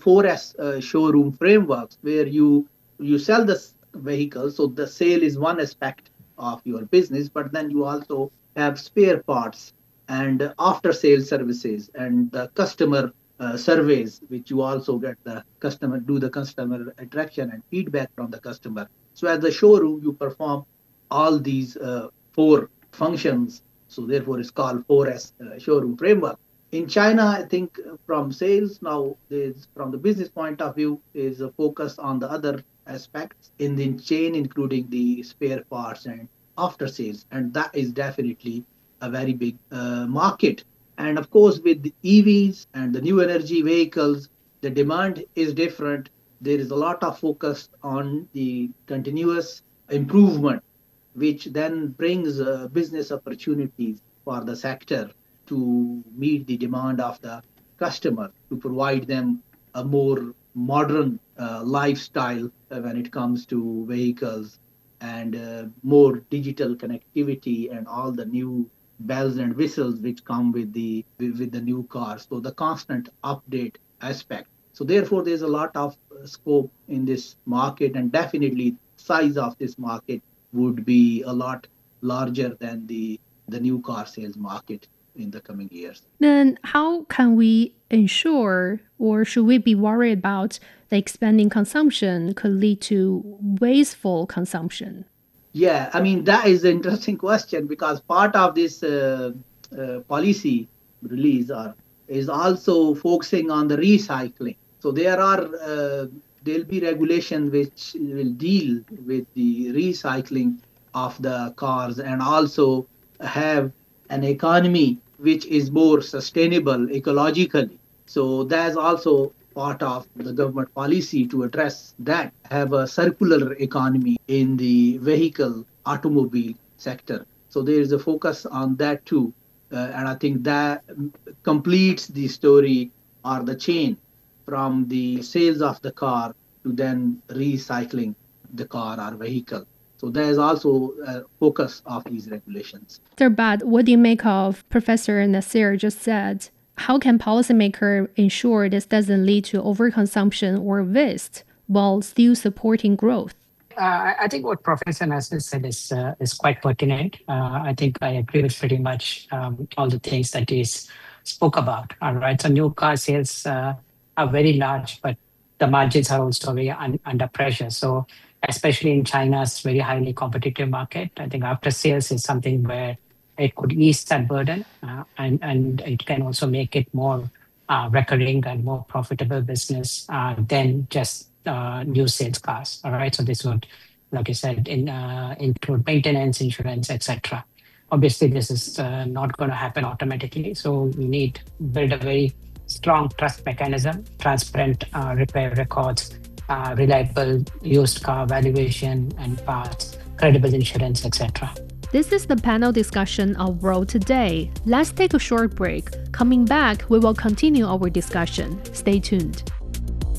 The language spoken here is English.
4S showroom frameworks where you sell the vehicle. So the sale is one aspect of your business, but then you also have spare parts and after sales services and the customer surveys, which you also get the customer attraction and feedback from the customer. So as a showroom, you perform all these four functions. So therefore, it's called 4S showroom framework. In China, I think from sales now, from the business point of view, is a focus on the other aspects in the chain, including the spare parts and after sales, and that is definitely a very big market. And of course, with the EVs and the new energy vehicles, the demand is different. There is a lot of focus on the continuous improvement, which then brings business opportunities for the sector to meet the demand of the customer, to provide them a more modern lifestyle when it comes to vehicles and more digital connectivity and all the new bells and whistles which come with the new cars. So the constant update aspect. So therefore, there's a lot of scope in this market, and definitely size of this market would be a lot larger than the new car sales market in the coming years. Then how can we ensure, or should we be worried about the expanding consumption could lead to wasteful consumption? Yeah, I mean, that is an interesting question because part of this policy release is also focusing on the recycling. So there'll be regulations which will deal with the recycling of the cars and also have an economy which is more sustainable ecologically. So that's also part of the government policy to address that, have a circular economy in the vehicle automobile sector. So there is a focus on that too. And I think that completes the story or the chain from the sales of the car to then recycling the car or vehicle. So there is also a focus of these regulations. Dr. Bhatt, what do you make of Professor Nasir just said? How can policymakers ensure this doesn't lead to overconsumption or waste while still supporting growth? I think what Professor Nasir said is quite pertinent. I think I agree with pretty much all the things that he spoke about. All right, so new car sales are very large, but the margins are also very under pressure. So especially in China's very highly competitive market, I think after sales is something where it could ease that burden and it can also make it more recurring and more profitable business than just new sales cars. All right, so this would, like I said, include maintenance, insurance, etc. Obviously, this is not going to happen automatically. So we need to build a very strong trust mechanism, transparent repair records, reliable used car valuation and parts, credible insurance, etc. This is the panel discussion of World Today. Let's take a short break. Coming back, we will continue our discussion. Stay tuned.